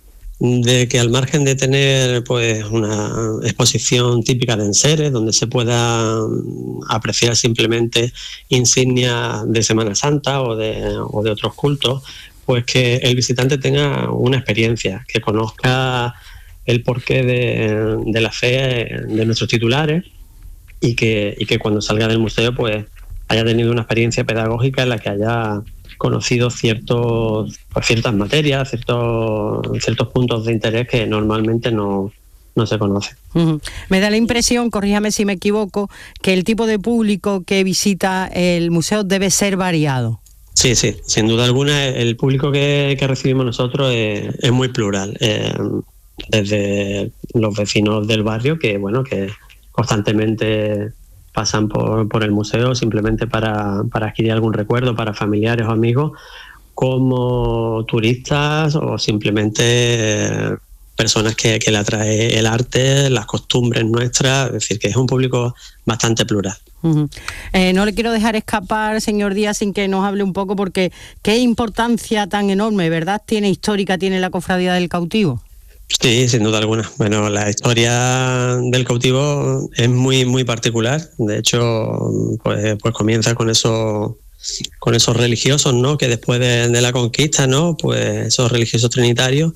de que al margen de tener pues una exposición típica de enseres donde se pueda apreciar simplemente insignias de Semana Santa o de, o de otros cultos, pues que el visitante tenga una experiencia, que conozca el porqué de, de la fe de nuestros titulares y que, y que cuando salga del museo pues haya tenido una experiencia pedagógica en la que haya conocido ciertos, pues, ciertas materias, ciertos, ciertos puntos de interés que normalmente no, no se conocen. Uh-huh. Me da la impresión, corríjame si me equivoco, que el tipo de público que visita el museo debe ser variado. Sí, sí, sin duda alguna el público que, que recibimos nosotros es, es muy plural. Eh, desde los vecinos del barrio que, bueno, que constantemente pasan por, por el museo simplemente para, para adquirir algún recuerdo para familiares o amigos, como turistas o simplemente eh, personas que, que le atrae el arte, las costumbres nuestras, es decir, que es un público bastante plural. Uh-huh. Eh, no le quiero dejar escapar, señor Díaz, sin que nos hable un poco, porque qué importancia tan enorme, ¿verdad?, tiene histórica, tiene la Cofradía del Cautivo. Sí, sin duda alguna. Bueno, la historia del cautivo es muy muy particular. De hecho, pues, pues comienza con esos con esos religiosos, ¿no? Que después de, de la conquista, ¿no? Pues esos religiosos trinitarios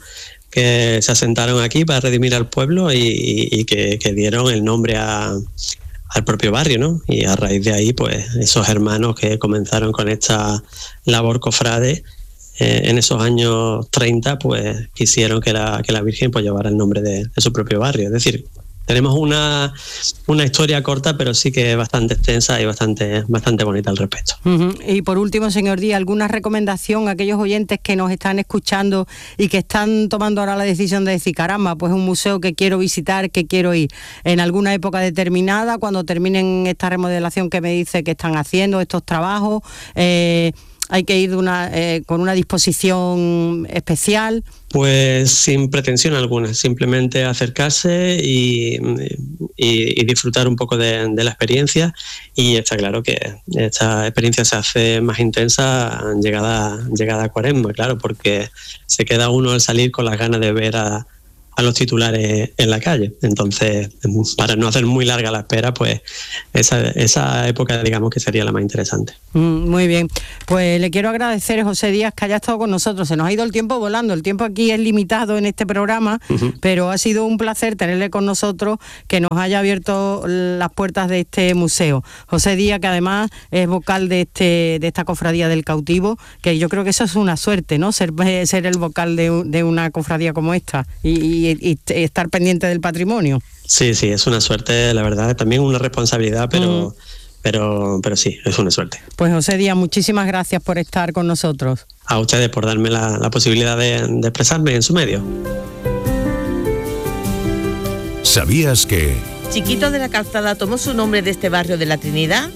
que se asentaron aquí para redimir al pueblo y, y, y que, que dieron el nombre a, al propio barrio, ¿no? Y a raíz de ahí, pues esos hermanos que comenzaron con esta labor cofrade en esos años treinta, pues quisieron que la, que la Virgen pues llevara el nombre de, de su propio barrio. Es decir, tenemos una, una historia corta, pero sí que es bastante extensa y bastante, bastante bonita al respecto. Uh-huh. Y por último, señor Díaz, ¿alguna recomendación a aquellos oyentes que nos están escuchando y que están tomando ahora la decisión de decir, caramba, pues un museo que quiero visitar, que quiero ir en alguna época determinada, cuando terminen esta remodelación que me dice que están haciendo, estos trabajos? Eh, ¿Hay que ir de una, eh, con una disposición especial? Pues sin pretensión alguna, simplemente acercarse y, y, y disfrutar un poco de, de la experiencia, y está claro que esta experiencia se hace más intensa llegada, llegada a Cuaresma, claro, porque se queda uno al salir con las ganas de ver a, a los titulares en la calle. Entonces, para no hacer muy larga la espera, pues esa, esa época, digamos, que sería la más interesante. Mm, muy bien, pues le quiero agradecer, José Díaz, que haya estado con nosotros. Se nos ha ido el tiempo volando, el tiempo aquí es limitado en este programa, uh-huh. pero ha sido un placer tenerle con nosotros, que nos haya abierto las puertas de este museo. José Díaz, que además es vocal de este de esta Cofradía del Cautivo, que yo creo que eso es una suerte, ¿no? Ser, ser el vocal de, de una cofradía como esta y, y Y, y estar pendiente del patrimonio. Sí, sí, es una suerte, la verdad, también una responsabilidad, pero, mm. pero, pero sí, es una suerte. Pues José Díaz, muchísimas gracias por estar con nosotros. A ustedes por darme la, la posibilidad de, de expresarme en su medio. ¿Sabías que Chiquito de la Calzada tomó su nombre de este barrio de la Trinidad?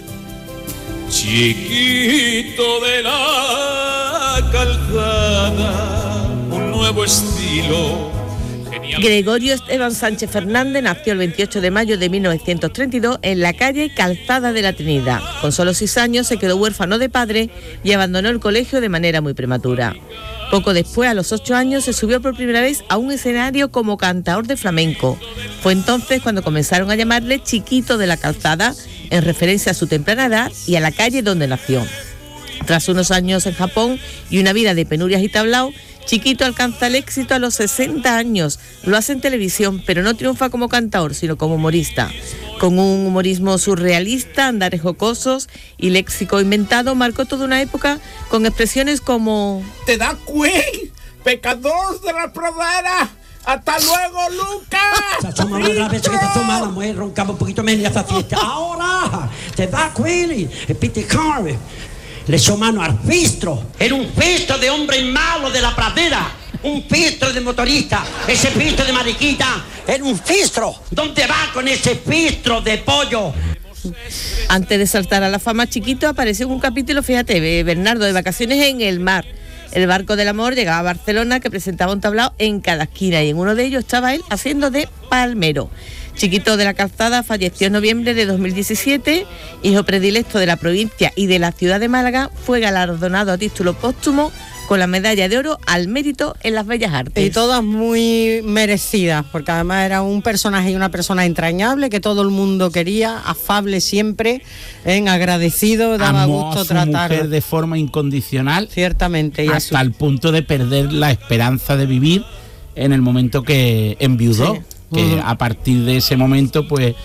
Chiquito de la Calzada, un nuevo estilo. Gregorio Esteban Sánchez Fernández nació el veintiocho de mayo de mil novecientos treinta y dos en la calle Calzada de la Trinidad. Con solo seis años se quedó huérfano de padre y abandonó el colegio de manera muy prematura. Poco después, a los ocho años, se subió por primera vez a un escenario como cantaor de flamenco. Fue entonces cuando comenzaron a llamarle Chiquito de la Calzada, en referencia a su temprana edad y a la calle donde nació. Tras unos años en Japón y una vida de penurias y tablao, Chiquito alcanza el éxito a los sesenta años. Lo hace en televisión, pero no triunfa como cantaor, sino como humorista. Con un humorismo surrealista, andares jocosos y léxico inventado, marcó toda una época con expresiones como ¡te da cuey, pecador de la pradera! ¡Hasta luego, Lucas! Se asoma una vez que te asoma la mujer, roncaba un poquito menos y hace fiesta. ¡Ahora! ¡te da cuey! ¡Repite carve! Le echó mano al fistro. Era un fistro de hombre malo de la pradera. Un fistro de motorista. Ese fistro de mariquita era un fistro. ¿Dónde va con ese fistro de pollo? Antes de saltar a la fama, Chiquito apareció en un capítulo, fíjate, Bernardo, de Vacaciones en el Mar. El barco del amor llegaba a Barcelona, que presentaba un tablao en cada esquina, y en uno de ellos estaba él haciendo de Palmero. Chiquito de la Calzada falleció en noviembre de dos mil diecisiete, hijo predilecto de la provincia y de la ciudad de Málaga, fue galardonado a título póstumo con la medalla de oro al mérito en las bellas artes. Y todas muy merecidas, porque además era un personaje y una persona entrañable que todo el mundo quería, afable siempre, en agradecido, daba Amó gusto a su tratarlo. mujer de forma incondicional, ciertamente, y hasta el punto de perder la esperanza de vivir en el momento que enviudó. Sí. Que a partir de ese momento pues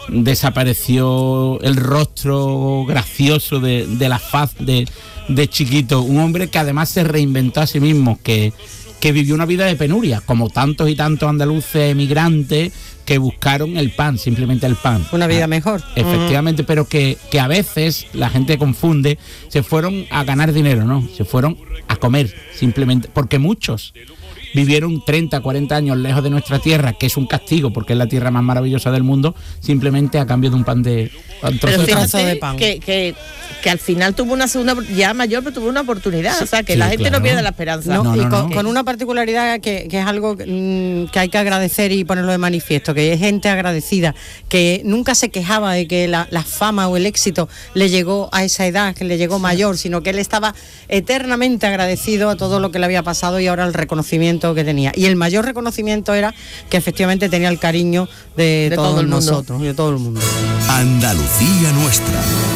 desapareció el rostro gracioso de, de la faz de, de Chiquito, un hombre que además se reinventó a sí mismo, que, que vivió una vida de penuria, como tantos y tantos andaluces emigrantes que buscaron el pan, simplemente el pan. Una vida mejor. Efectivamente, uh-huh. pero que, que a veces la gente confunde, se fueron a ganar dinero, no, se fueron a comer, simplemente, porque muchos vivieron treinta, cuarenta años lejos de nuestra tierra, que es un castigo porque es la tierra más maravillosa del mundo, simplemente a cambio de un pan de un trozo pero de fíjate pan. de pan. Que, que, que al final tuvo una segunda, ya mayor, pero tuvo una oportunidad, sí, o sea, que sí, la gente claro. no pierde la esperanza. No, no, y no, con, no. con una particularidad que, que es algo mmm, que hay que agradecer y ponerlo de manifiesto, que es gente agradecida, que nunca se quejaba de que la, la fama o el éxito le llegó a esa edad, que le llegó sí. mayor, sino que él estaba eternamente agradecido a todo lo que le había pasado y ahora el reconocimiento que tenía. Y el mayor reconocimiento era que efectivamente tenía el cariño de, de todos todo nosotros, de todo el mundo. Andalucía nuestra.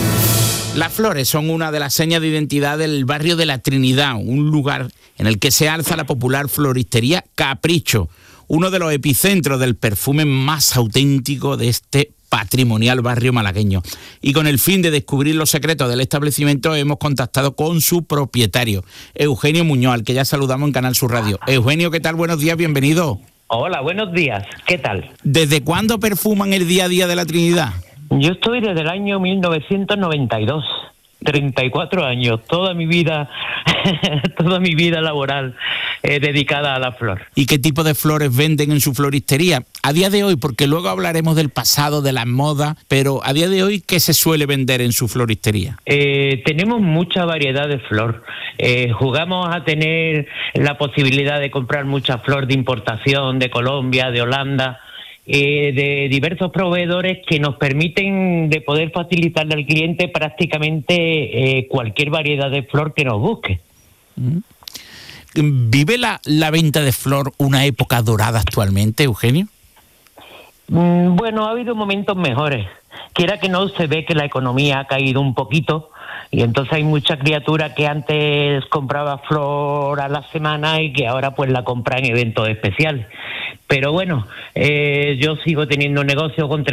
Las flores son una de las señas de identidad del barrio de la Trinidad, un lugar en el que se alza la popular floristería Capricho, uno de los epicentros del perfume más auténtico de este patrimonial barrio malagueño. Y con el fin de descubrir los secretos del establecimiento hemos contactado con su propietario, Eugenio Muñoz, al que ya saludamos en Canal Sur Radio. Eugenio, ¿qué tal? Buenos días, bienvenido. Hola, buenos días, ¿qué tal? ¿Desde cuándo perfuman el día a día de la Trinidad? Yo estoy desde el año mil novecientos noventa y dos, treinta y cuatro años, toda mi vida, toda mi vida laboral eh, dedicada a la flor. ¿Y qué tipo de flores venden en su floristería? A día de hoy, porque luego hablaremos del pasado, de las modas, pero a día de hoy, ¿qué se suele vender en su floristería? Eh, tenemos mucha variedad de flor. Eh, jugamos a tener la posibilidad de comprar mucha flor de importación de Colombia, de Holanda, Eh, de diversos proveedores que nos permiten de poder facilitarle al cliente prácticamente eh, cualquier variedad de flor que nos busque. ¿Vive la, la venta de flor una época dorada actualmente, Eugenio? Mm, bueno, ha habido momentos mejores. Quiera que no, se ve que la economía ha caído un poquito y entonces hay mucha criatura que antes compraba flor a la semana y que ahora pues la compra en eventos especiales. Pero bueno, eh, yo sigo teniendo negocio con